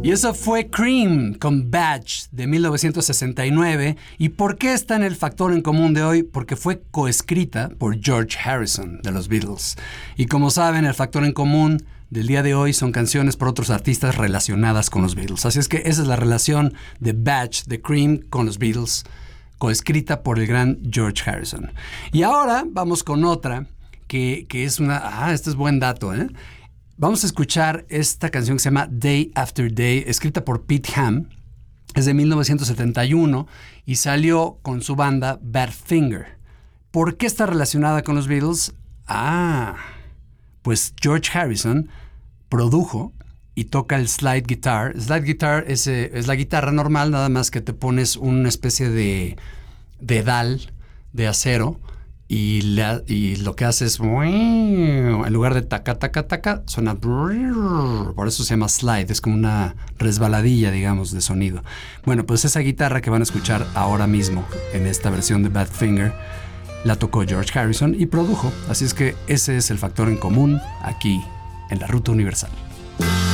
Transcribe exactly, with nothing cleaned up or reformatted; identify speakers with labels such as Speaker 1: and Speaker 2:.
Speaker 1: Y eso fue Cream con Badge de mil novecientos sesenta y nueve. ¿Y por qué está en el factor en común de hoy? Porque fue coescrita por George Harrison de los Beatles. Y como saben, el factor en común del día de hoy son canciones por otros artistas relacionadas con los Beatles. Así es que esa es la relación de Badge, de Cream, con los Beatles, coescrita por el gran George Harrison. Y ahora vamos con otra que, que es una... Ah, este es buen dato, ¿eh? Vamos a escuchar esta canción que se llama Day After Day, escrita por Pete Ham. Es de mil novecientos setenta y uno y salió con su banda Badfinger. ¿Por qué está relacionada con los Beatles? Ah, pues George Harrison produjo y toca el slide guitar. Slide guitar es, eh, es la guitarra normal, nada más que te pones una especie de, de dal de acero. Y, la, y lo que hace es, en lugar de taca, taca, taca, suena, por eso se llama slide, es como una resbaladilla, digamos, de sonido. Bueno, pues esa guitarra que van a escuchar ahora mismo en esta versión de Badfinger, la tocó George Harrison y produjo. Así es que ese es el factor en común aquí en la Ruta Universal.